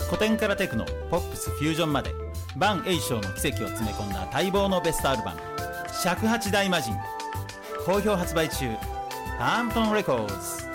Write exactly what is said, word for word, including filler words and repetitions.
古典からテクノ、ポップス、フュージョンまで万栄翔の奇跡を詰め込んだ待望のベストアルバム尺八大魔神、好評発売中。パンプトンレコーズ。